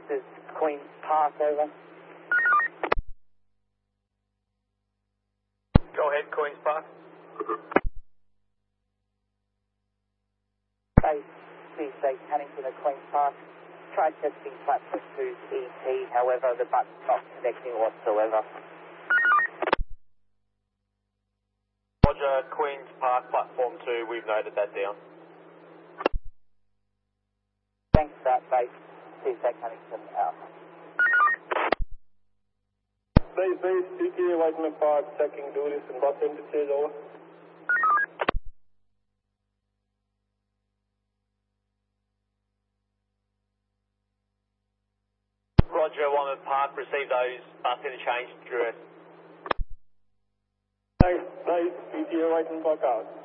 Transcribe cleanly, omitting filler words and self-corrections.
This is Queen's Park, over. Go ahead, Queen's Park. Base CSA Cannington at Queen's Park. Try testing platform 2's ET, however, the button's not connecting whatsoever. Roger, Queen's Park, platform 2, we've noted that down. Thanks for that, base CSA Cannington out. Base, CTA Whiteman Park, checking duties and bus interchange, over. Roger, Wyman Park, receive those bus interchange address. Thanks, base, CTA Whiteman Park out.